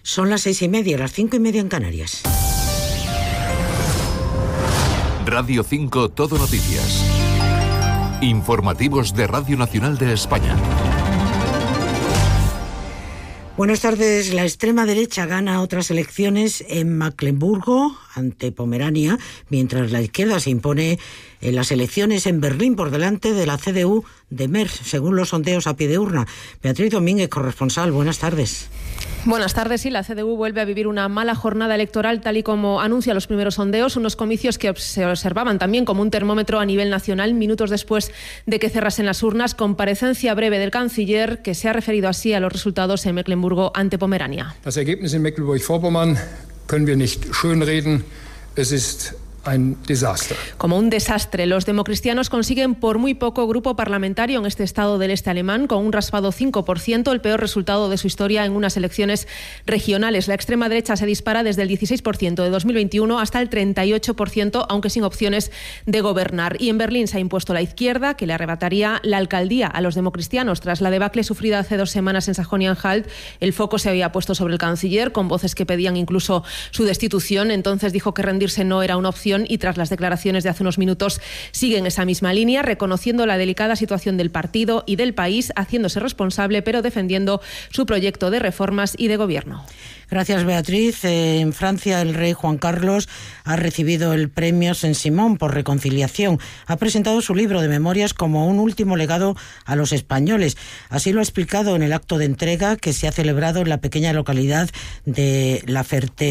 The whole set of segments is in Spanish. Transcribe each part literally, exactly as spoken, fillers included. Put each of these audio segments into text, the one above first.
Son las seis y media, las cinco y media en Canarias. Radio cinco Todo Noticias. Informativos de Radio Nacional de España. Buenas tardes. La extrema derecha gana otras elecciones en Mecklemburgo ante Pomerania, mientras la izquierda se impone en las elecciones en Berlín por delante de la C D U de Merz, según los sondeos a pie de urna. Beatriz Domínguez, corresponsal, buenas tardes. Buenas tardes. Sí, la C D U vuelve a vivir una mala jornada electoral, tal y como anuncia los primeros sondeos, unos comicios que se observaban también como un termómetro a nivel nacional, minutos después de que cerrasen las urnas. Comparecencia breve del canciller, que se ha referido así a los resultados en Mecklemburgo ante Pomerania. Das Ergebnis en Mecklenburg-Vorpommern können wir nicht schönreden. Es ist ein desastre. Como un desastre, los democristianos consiguen por muy poco grupo parlamentario en este estado del este alemán, con un raspado cinco por ciento, el peor resultado de su historia en unas elecciones regionales. La extrema derecha se dispara desde el dieciséis por ciento de dos mil veintiuno hasta el treinta y ocho por ciento, aunque sin opciones de gobernar. Y en Berlín se ha impuesto la izquierda, que le arrebataría la alcaldía a los democristianos. Tras la debacle sufrida hace dos semanas en Sajonia-Anhalt, el foco se había puesto sobre el canciller, con voces que pedían incluso su destitución. Entonces dijo que rendirse no era una opción, y tras las declaraciones de hace unos minutos sigue en esa misma línea, reconociendo la delicada situación del partido y del país, haciéndose responsable, pero defendiendo su proyecto de reformas y de gobierno. Gracias, Beatriz. En Francia, el rey Juan Carlos ha recibido el premio Saint-Simon por reconciliación. Ha presentado su libro de memorias como un último legado a los españoles. Así lo ha explicado en el acto de entrega que se ha celebrado en la pequeña localidad de La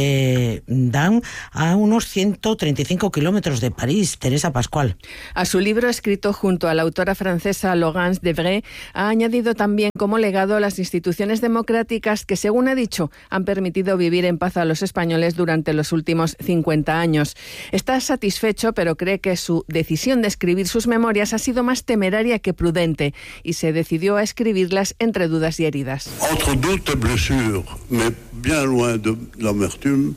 Ferté-Dam, a unos ciento treinta y cinco kilómetros de París. Teresa Pascual. A su libro, escrito junto a la autora francesa Laurence Devray, ha añadido también como legado las instituciones democráticas que, según ha dicho, han permitido vivir en paz a los españoles durante los últimos cincuenta años. Está satisfecho, pero cree que su decisión de escribir sus memorias ha sido más temeraria que prudente, y se decidió a escribirlas entre dudas y heridas. Entre doutes et blessures, mais bien loin de l'amertume,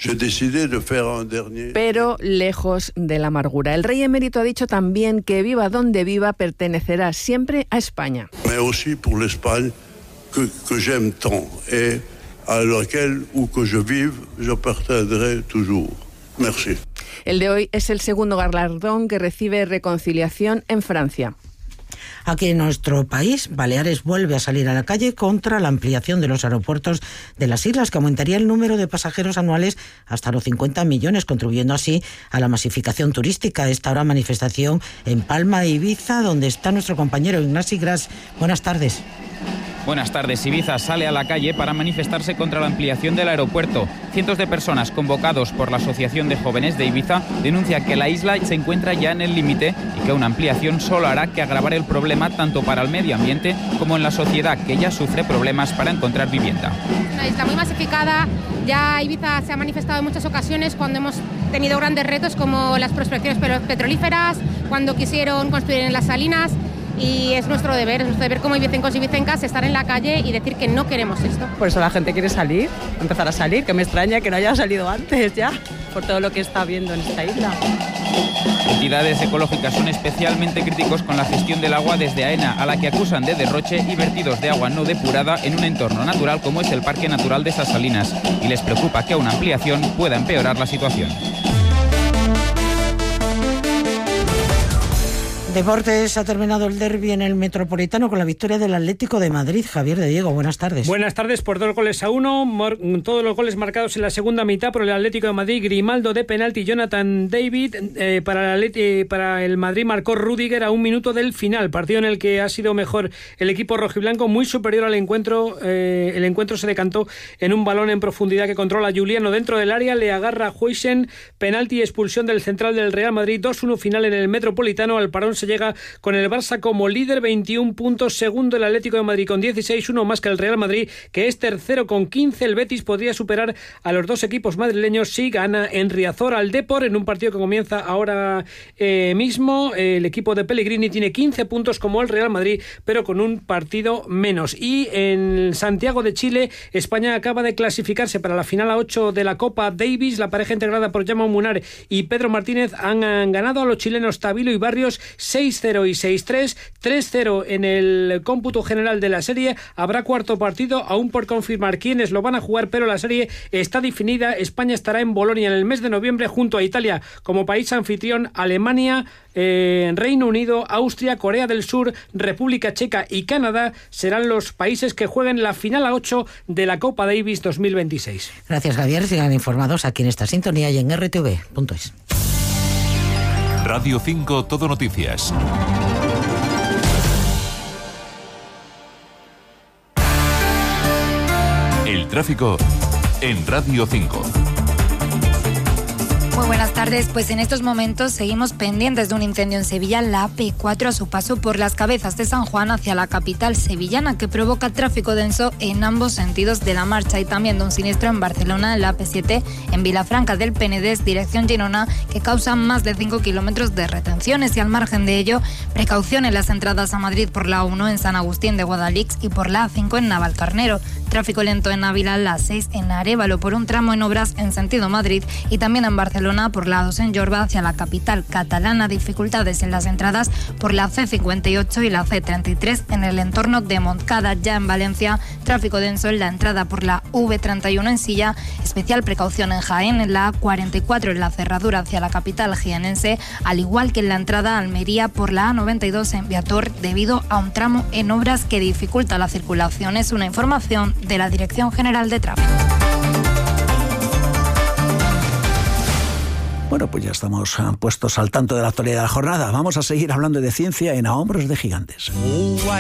pero lejos de la amargura. El rey emérito ha dicho también que viva donde viva, pertenecerá siempre a España. Mais aussi pour l'Espagne que, que j'aime tant et à laquelle où que je vive, je pertiendrai toujours. Merci. El de hoy es el segundo galardón que recibe Reconciliación en Francia. Aquí en nuestro país, Baleares vuelve a salir a la calle contra la ampliación de los aeropuertos de las islas, que aumentaría el número de pasajeros anuales hasta los cincuenta millones, contribuyendo así a la masificación turística. Esta hora manifestación en Palma e Ibiza, donde está nuestro compañero Ignasi Gras. Buenas tardes. Buenas tardes. Ibiza sale a la calle para manifestarse contra la ampliación del aeropuerto. Cientos de personas convocados por la Asociación de Jóvenes de Ibiza denuncian que la isla se encuentra ya en el límite y que una ampliación solo hará que agravar el problema tanto para el medio ambiente como en la sociedad, que ya sufre problemas para encontrar vivienda. Una isla muy masificada. Ya Ibiza se ha manifestado en muchas ocasiones cuando hemos tenido grandes retos como las prospecciones petrolíferas, cuando quisieron construir en las salinas. Y es nuestro deber, es nuestro deber como ibicencos y ibicencas estar en la calle y decir que no queremos esto. Por eso la gente quiere salir, empezar a salir, que me extraña que no haya salido antes ya, por todo lo que está viendo en esta isla. Entidades ecológicas son especialmente críticos con la gestión del agua desde AENA, a la que acusan de derroche y vertidos de agua no depurada en un entorno natural como es el Parque Natural de esas Salinas, y les preocupa que una ampliación pueda empeorar la situación. Deportes, ha terminado el derbi en el Metropolitano con la victoria del Atlético de Madrid. Javier de Diego, buenas tardes. Buenas tardes, por dos goles a uno, mar, todos los goles marcados en la segunda mitad por el Atlético de Madrid. Grimaldo de penalti, Jonathan David, eh, para, el Atleti, para el Madrid marcó Rüdiger a un minuto del final, partido en el que ha sido mejor el equipo rojiblanco, muy superior al encuentro. Eh, el encuentro se decantó en un balón en profundidad que controla Juliano dentro del área, le agarra Huijsen, penalti y expulsión del central del Real Madrid. Dos uno final en el Metropolitano. Al parón se llega con el Barça como líder, veintiún puntos, segundo el Atlético de Madrid con dieciséis, uno más que el Real Madrid, que es tercero con quince. El Betis podría superar a los dos equipos madrileños si gana en Riazor al Depor en un partido que comienza ahora eh, mismo. El equipo de Pellegrini tiene quince puntos como el Real Madrid, pero con un partido menos. Y en Santiago de Chile, España acaba de clasificarse para la final a ocho de la Copa Davis. La pareja integrada por Jaume Munar y Pedro Martínez han ganado a los chilenos Tabilo y Barrios seis cero y seis tres, tres cero en el cómputo general de la serie. Habrá cuarto partido, aún por confirmar quiénes lo van a jugar, pero la serie está definida. España estará en Bolonia en el mes de noviembre junto a Italia como país anfitrión, Alemania, eh, Reino Unido, Austria, Corea del Sur, República Checa y Canadá serán los países que jueguen la final a ocho de la Copa Davis dos mil veintiséis. Gracias, Javier. Sigan informados aquí en esta sintonía y en erre te ve punto es. Radio cinco Todo Noticias. El tráfico en Radio cinco. Muy buenas tardes, pues en estos momentos seguimos pendientes de un incendio en Sevilla, la A P cuatro, a su paso por las Cabezas de San Juan hacia la capital sevillana, que provoca tráfico denso en ambos sentidos de la marcha, y también de un siniestro en Barcelona, en la A P siete, en Vilafranca del Penedès, dirección Girona, que causa más de cinco kilómetros de retenciones, y al margen de ello, precaución en las entradas a Madrid por la A uno en San Agustín de Guadalix y por la A cinco en Navalcarnero. Tráfico lento en Ávila, la A seis en Arévalo por un tramo en obras en sentido Madrid, y también en Barcelona por la A dos en Jorba hacia la capital catalana. Dificultades en las entradas por la C cincuenta y ocho y la C treinta y tres en el entorno de Montcada. Ya en Valencia, tráfico denso en la entrada por la V treinta y uno en Silla, especial precaución en Jaén, en la A cuarenta y cuatro en la cerradura hacia la capital jienense, al igual que en la entrada a Almería por la A noventa y dos en Viator, debido a un tramo en obras que dificulta la circulación. Es una información de la Dirección General de Tráfico. Bueno, pues ya estamos puestos al tanto de la actualidad de la jornada. Vamos a seguir hablando de ciencia en A Hombros de Gigantes.